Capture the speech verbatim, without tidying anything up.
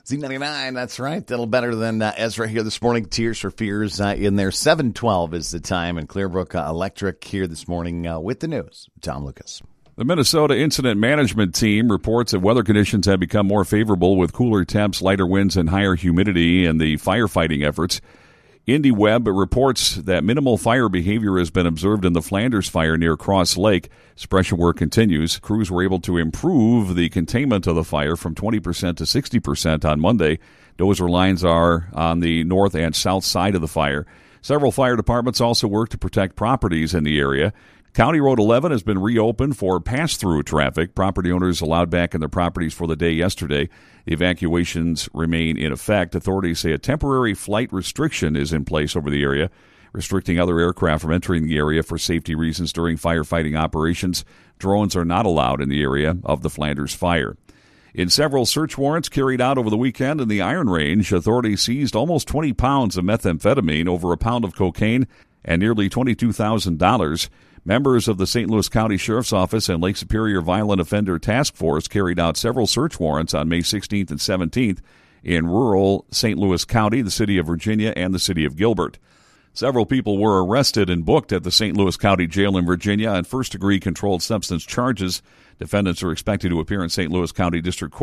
Z ninety-nine, that's right. A little better than uh, Ezra here this morning. Tears for Fears uh, in there. seven twelve is the time, and Clearbrook uh, Electric here this morning uh, with the news. Tom Lucas. The Minnesota Incident Management Team reports that weather conditions have become more favorable with cooler temps, lighter winds, and higher humidity in the firefighting efforts. IndyWeb reports that minimal fire behavior has been observed in the Flanders fire near Cross Lake. Suppression work continues. Crews were able to improve the containment of the fire from twenty percent to sixty percent on Monday. Dozer lines are on the north and south side of the fire. Several fire departments also work to protect properties in the area. County Road eleven has been reopened for pass-through traffic. Property owners allowed back in their properties for the day yesterday. The evacuations remain in effect. Authorities say a temporary flight restriction is in place over the area, restricting other aircraft from entering the area for safety reasons during firefighting operations. Drones are not allowed in the area of the Flanders fire. In several search warrants carried out over the weekend in the Iron Range, authorities seized almost twenty pounds of methamphetamine, over a pound of cocaine, and nearly twenty-two thousand dollars. Members of the Saint Louis County Sheriff's Office and Lake Superior Violent Offender Task Force carried out several search warrants on May sixteenth and seventeenth in rural Saint Louis County, the city of Virginia, and the city of Gilbert. Several people were arrested and booked at the Saint Louis County Jail in Virginia on first-degree controlled substance charges. Defendants are expected to appear in Saint Louis County District Court